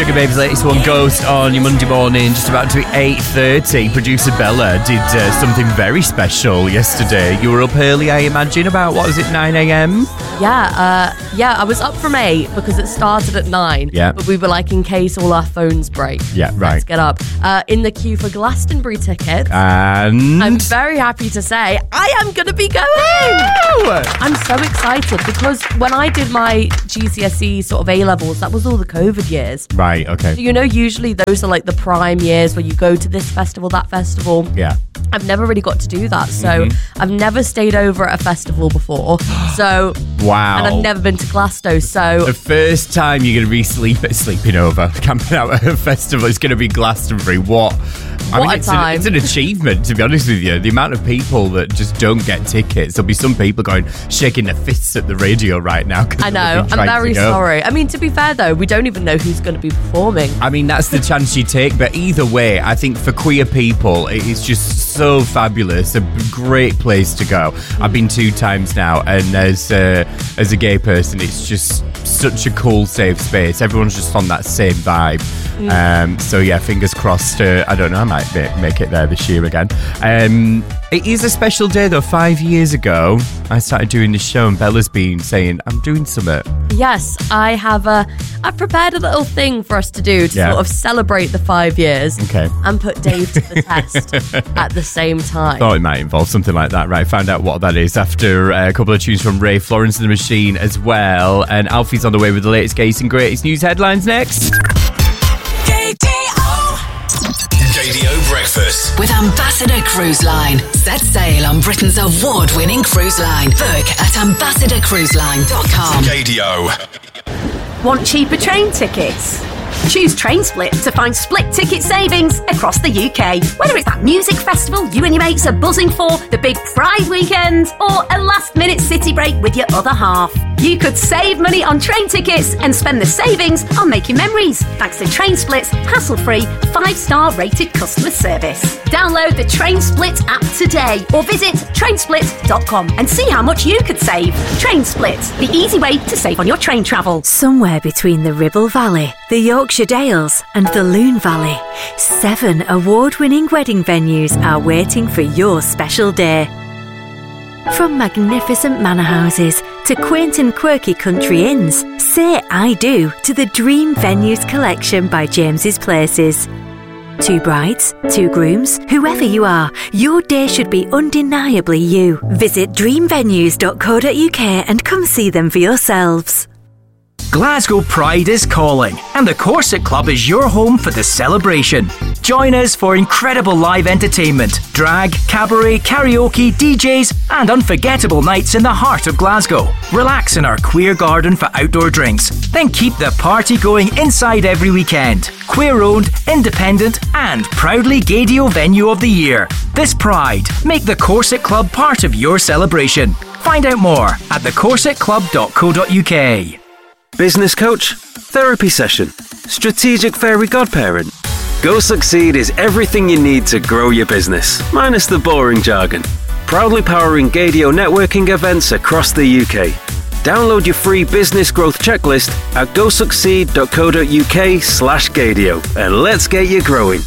Sugar Baby's latest one, Ghost, on your Monday morning, just about to be 8:30. Producer Bella did something very special yesterday. You were up early, I imagine, about, 9 a.m? Yeah, I was up from 8 because it started at 9. Yeah. But we were like, in case all our phones break. Yeah, right. Let's get up. In the queue for Glastonbury tickets. And I'm very happy to say I am going to be going. Woo! I'm so excited because when I did my GCSE sort of A-levels, that was all the COVID years. Right, okay. So, usually those are like the prime years where you go to this festival, that festival. Yeah. I've never really got to do that. So I've never stayed over at a festival before. So wow. And I've never been to Glasgow. So the first time you're going to be sleeping over, camping out at a festival is going to be Glastonbury. What a time. It's an achievement, to be honest with you. The amount of people that just don't get tickets. There'll be some people shaking their fists at the radio right now. I know. I'm very sorry. I mean, to be fair though, we don't even know who's going to be performing. I mean, that's the chance you take. But either way, I think for queer people, it's just so fabulous. A great place to go. I've been 2 times now, and as a gay person, it's just such a cool, safe space. Everyone's just on that same vibe. So yeah, fingers crossed. I don't know, I might make it there this year again. It is a special day though. 5 years ago, I started doing this show, and Bella's been saying, I'm doing something. Yes, I've prepared a little thing for us to do to sort of celebrate the 5 years. Okay. And put Dave to the test at the same time. Thought it might involve something like that. Right, find out what that is after a couple of tunes from Ray, Florence and the Machine as well. And Alfie's on the way with the latest gays and greatest news headlines next. KDO Breakfast with Ambassador Cruise Line. Set sail on Britain's award-winning cruise line. Book at ambassadorcruiseline.com. KDO. Want cheaper train tickets? Choose TrainSplit to find split ticket savings across the UK. Whether it's that music festival you and your mates are buzzing for, the big Pride weekend, or a last-minute city break with your other half, you could save money on train tickets and spend the savings on making memories thanks to TrainSplit's hassle-free 5-star rated customer service. Download the TrainSplit app today or visit trainsplit.com and see how much you could save. TrainSplit, the easy way to save on your train travel. Somewhere between the Ribble Valley, the Yorkshire Dales and the Loon Valley, 7 award-winning wedding venues are waiting for your special day. From magnificent manor houses to quaint and quirky country inns, say I do to the Dream Venues collection by James's Places. 2 brides, 2 grooms, whoever you are, your day should be undeniably you. Visit dreamvenues.co.uk and come see them for yourselves. Glasgow Pride is calling, and the Corset Club is your home for the celebration. Join us for incredible live entertainment, drag, cabaret, karaoke, DJs, and unforgettable nights in the heart of Glasgow. Relax in our queer garden for outdoor drinks, then keep the party going inside every weekend. Queer-owned, independent, and proudly Gaydio Venue of the Year. This Pride, make the Corset Club part of your celebration. Find out more at thecorsetclub.co.uk. Business coach? Therapy session? Strategic fairy godparent? Go Succeed is everything you need to grow your business, minus the boring jargon. Proudly powering Gaydio networking events across the UK. Download your free business growth checklist at gosucceed.co.uk/Gaydio and let's get you growing.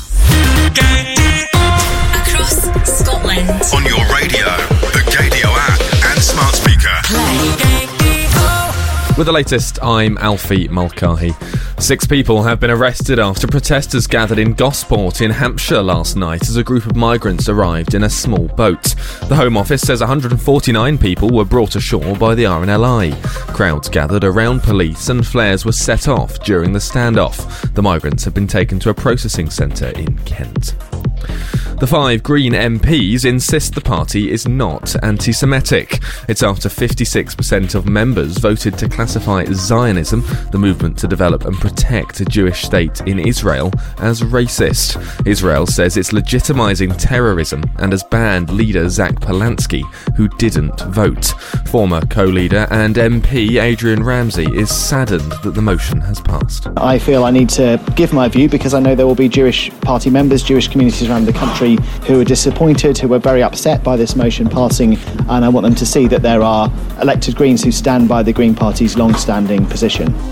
Across Scotland. On your radio, the Gaydio app and smart speaker. Play. With the latest, I'm Alfie Mulcahy. 6 people have been arrested after protesters gathered in Gosport in Hampshire last night as a group of migrants arrived in a small boat. The Home Office says 149 people were brought ashore by the RNLI. Crowds gathered around police and flares were set off during the standoff. The migrants have been taken to a processing centre in Kent. The 5 Green MPs insist the party is not anti-Semitic. It's after 56% of members voted to classify Zionism, the movement to develop and protect a Jewish state in Israel, as racist. Israel says it's legitimising terrorism and has banned leader Zach Polanski, who didn't vote. Former co-leader and MP Adrian Ramsey is saddened that the motion has passed. I feel I need to give my view because I know there will be Jewish party members, Jewish communities around the country who are disappointed, who are very upset by this motion passing, and I want them to see that there are elected Greens who stand by the Green Party's long-standing position.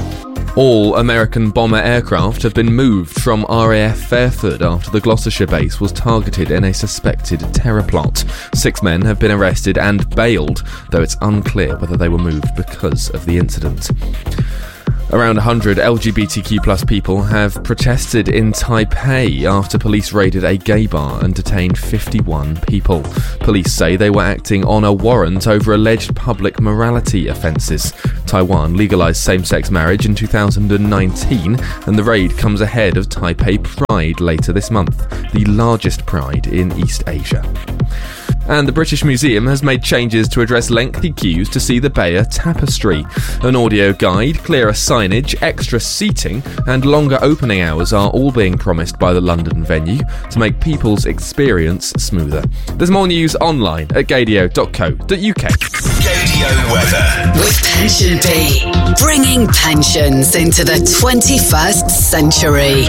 All American bomber aircraft have been moved from RAF Fairford after the Gloucestershire base was targeted in a suspected terror plot. 6 men have been arrested and bailed, though it's unclear whether they were moved because of the incident. Around 100 LGBTQ+ people have protested in Taipei after police raided a gay bar and detained 51 people. Police say they were acting on a warrant over alleged public morality offences. Taiwan legalised same-sex marriage in 2019, and the raid comes ahead of Taipei Pride later this month, the largest pride in East Asia. And the British Museum has made changes to address lengthy queues to see the Beyer Tapestry. An audio guide, clearer signage, extra seating and longer opening hours are all being promised by the London venue to make people's experience smoother. There's more news online at gadio.co.uk. Gadio weather. With Pension B, bringing pensions into the 21st century.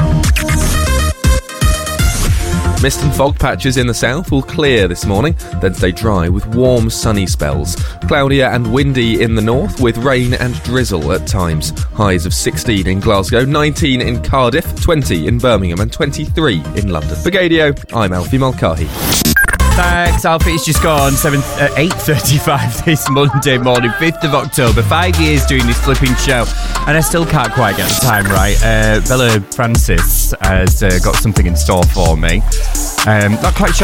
Mist and fog patches in the south will clear this morning, then stay dry with warm sunny spells. Cloudier and windy in the north with rain and drizzle at times. Highs of 16 in Glasgow, 19 in Cardiff, 20 in Birmingham and 23 in London. For Gadio, I'm Alfie Mulcahy. Thanks, Alfie. It's just gone 8:35 this Monday morning, 5th of October. 5 years doing this flipping show, and I still can't quite get the time right. Bella Francis has got something in store for me. Not quite sure